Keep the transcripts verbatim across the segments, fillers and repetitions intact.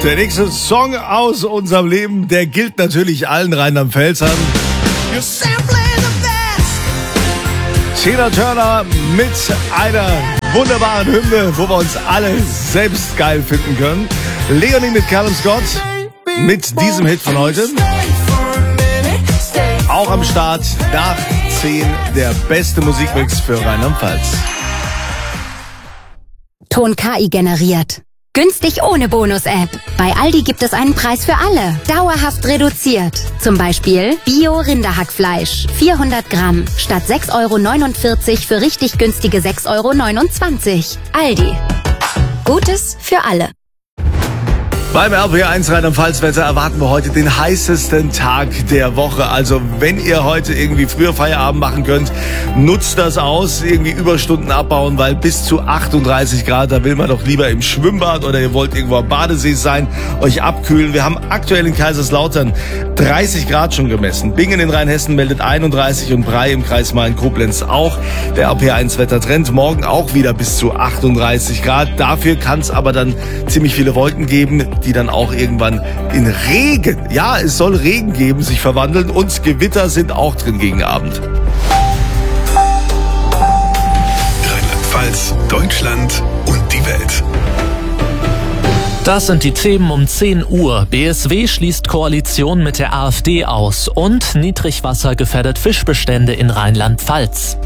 Der nächste Song aus unserem Leben, der gilt natürlich allen Rheinland-Pfälzern. Tina Turner mit einer wunderbaren Hymne, wo wir uns alle selbst geil finden können. Leonie mit Callum Scott mit diesem Hit von heute. Auch am Start nach zehn der beste Musikmix für Rheinland-Pfalz. Ton K I generiert. Günstig ohne Bonus-App. Bei Aldi gibt es einen Preis für alle. Dauerhaft reduziert. Zum Beispiel Bio-Rinderhackfleisch. vierhundert Gramm. Statt sechs Euro neunundvierzig für richtig günstige sechs Euro neunundzwanzig. Aldi. Gutes für alle. Beim R P R eins Rheinland-Pfalz-Wetter erwarten wir heute den heißesten Tag der Woche. Also wenn ihr heute irgendwie früher Feierabend machen könnt, nutzt das aus, irgendwie Überstunden abbauen, weil bis zu achtunddreißig Grad, da will man doch lieber im Schwimmbad oder ihr wollt irgendwo am Badesee sein, euch abkühlen. Wir haben aktuell in Kaiserslautern dreißig Grad schon gemessen. Bingen in Rheinhessen meldet einunddreißig und Bray im Kreis Main-Koblenz auch. Der R P R eins Wettertrend morgen auch wieder bis zu achtunddreißig Grad. Dafür kann es aber dann ziemlich viele Wolken geben, die dann auch irgendwann in Regen, ja, es soll Regen geben, sich verwandeln und Gewitter sind auch drin gegen Abend. Rheinland-Pfalz, Deutschland und die Welt. Das sind die Themen um zehn Uhr. B S W schließt Koalition mit der AfD aus und Niedrigwasser gefährdet Fischbestände in Rheinland-Pfalz.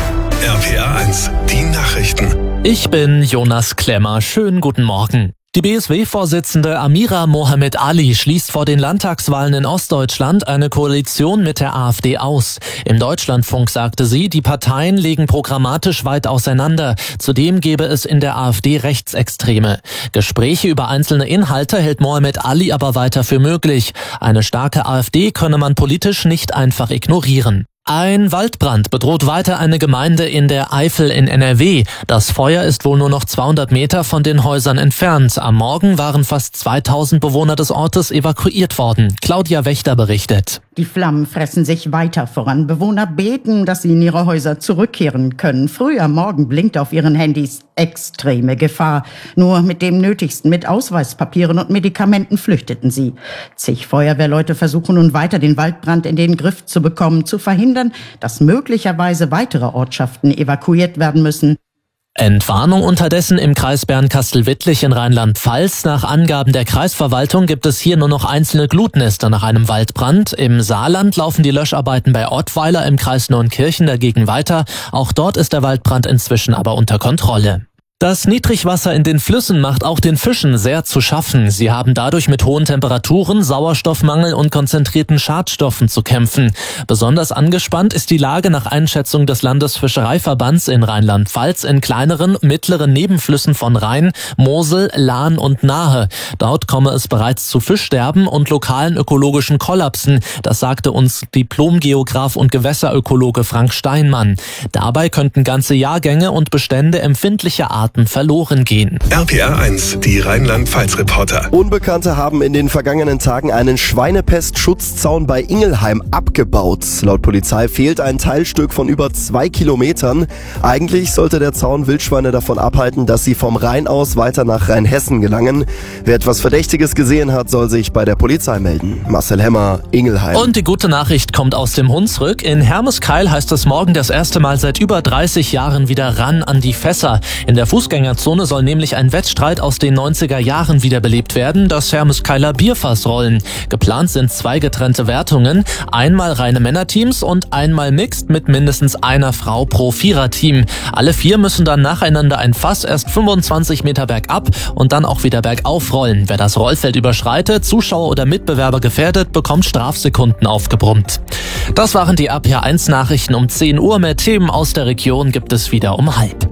R P R eins, die Nachrichten. Ich bin Jonas Klemmer. Schönen guten Morgen. Die B S W-Vorsitzende Amira Mohamed Ali schließt vor den Landtagswahlen in Ostdeutschland eine Koalition mit der AfD aus. Im Deutschlandfunk sagte sie, die Parteien legen programmatisch weit auseinander. Zudem gebe es in der AfD Rechtsextreme. Gespräche über einzelne Inhalte hält Mohamed Ali aber weiter für möglich. Eine starke AfD könne man politisch nicht einfach ignorieren. Ein Waldbrand bedroht weiter eine Gemeinde in der Eifel in N R W. Das Feuer ist wohl nur noch zweihundert Meter von den Häusern entfernt. Am Morgen waren fast zweitausend Bewohner des Ortes evakuiert worden. Claudia Wächter berichtet. Die Flammen fressen sich weiter voran. Bewohner beten, dass sie in ihre Häuser zurückkehren können. Früh am Morgen blinkt auf ihren Handys extreme Gefahr. Nur mit dem Nötigsten, mit Ausweispapieren und Medikamenten flüchteten sie. Zig Feuerwehrleute versuchen nun weiter, den Waldbrand in den Griff zu bekommen, zu verhindern, dass möglicherweise weitere Ortschaften evakuiert werden müssen. Entwarnung unterdessen im Kreis Bernkastel-Wittlich in Rheinland-Pfalz. Nach Angaben der Kreisverwaltung gibt es hier nur noch einzelne Glutnester nach einem Waldbrand. Im Saarland laufen die Löscharbeiten bei Ottweiler im Kreis Neunkirchen dagegen weiter. Auch dort ist der Waldbrand inzwischen aber unter Kontrolle. Das Niedrigwasser in den Flüssen macht auch den Fischen sehr zu schaffen. Sie haben dadurch mit hohen Temperaturen, Sauerstoffmangel und konzentrierten Schadstoffen zu kämpfen. Besonders angespannt ist die Lage nach Einschätzung des Landesfischereiverbands in Rheinland-Pfalz in kleineren, mittleren Nebenflüssen von Rhein, Mosel, Lahn und Nahe. Dort komme es bereits zu Fischsterben und lokalen ökologischen Kollapsen. Das sagte uns Diplom-Geograf und Gewässerökologe Frank Steinmann. Dabei könnten ganze Jahrgänge und Bestände empfindlicher Arten verloren gehen. R P R eins, die Rheinland-Pfalz-Reporter. Unbekannte haben in den vergangenen Tagen einen Schweinepest-Schutzzaun bei Ingelheim abgebaut. Laut Polizei fehlt ein Teilstück von über zwei Kilometern. Eigentlich sollte der Zaun Wildschweine davon abhalten, dass sie vom Rhein aus weiter nach Rheinhessen gelangen. Wer etwas Verdächtiges gesehen hat, soll sich bei der Polizei melden. Marcel Hemmer, Ingelheim. Und die gute Nachricht kommt aus dem Hunsrück. In Hermeskeil heißt es morgen das erste Mal seit über dreißig Jahren wieder ran an die Fässer. In der Fußgängerzone soll nämlich ein Wettstreit aus den neunziger Jahren wiederbelebt werden, das Hermeskeiler Bierfassrollen. Geplant sind zwei getrennte Wertungen, einmal reine Männerteams und einmal Mixed mit mindestens einer Frau pro Viererteam. Alle vier müssen dann nacheinander ein Fass erst fünfundzwanzig Meter bergab und dann auch wieder bergauf rollen. Wer das Rollfeld überschreitet, Zuschauer oder Mitbewerber gefährdet, bekommt Strafsekunden aufgebrummt. Das waren die R P R eins Nachrichten um zehn Uhr. Mehr Themen aus der Region gibt es wieder um halb.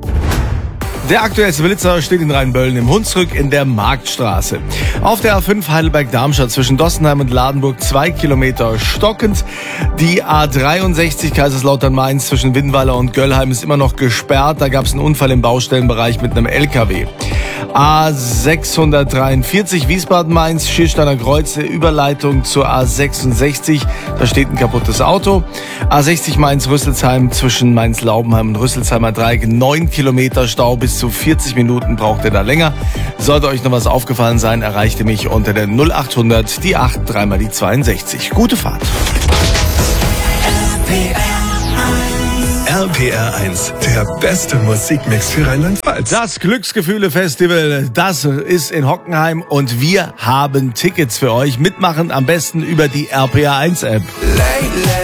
Der aktuellste Blitzer steht in Rheinböllen im Hunsrück in der Marktstraße. Auf der A fünf Heidelberg-Darmstadt zwischen Dossenheim und Ladenburg zwei Kilometer stockend. Die A dreiundsechzig Kaiserslautern-Mainz zwischen Winnweiler und Göllheim ist immer noch gesperrt. Da gab es einen Unfall im Baustellenbereich mit einem L K W. A sechshundertdreiundvierzig Wiesbaden-Mainz, Schiersteiner Kreuze, Überleitung zur A sechsundsechzig. Da steht ein kaputtes Auto. A sechzig Mainz-Rüsselsheim zwischen Mainz-Laubenheim und Rüsselsheimer Dreieck neun Kilometer Stau bis bis zu vierzig Minuten braucht ihr da länger. Sollte euch noch was aufgefallen sein, erreicht ihr mich unter der null acht hundert, die acht, dreimal die zweiundsechzig. Gute Fahrt. R P R eins, der beste Musikmix für Rheinland-Pfalz. Das Glücksgefühle-Festival, das ist in Hockenheim und wir haben Tickets für euch. Mitmachen am besten über die R P R eins App.